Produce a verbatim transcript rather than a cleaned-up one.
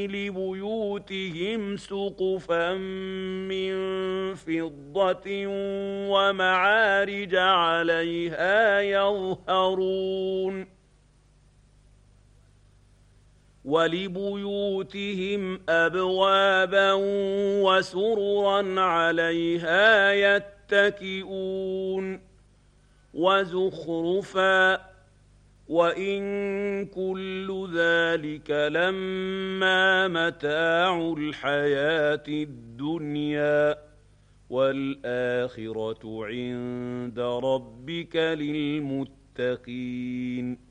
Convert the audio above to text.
لبيوتهم سقفا من فضة ومعارج عليها يظهرون ولبيوتهم أبوابا وسررا عليها يتكئون وزخرفا وإن كل ذلك لما متاع الحياة الدنيا والآخرة عند ربك للمتقين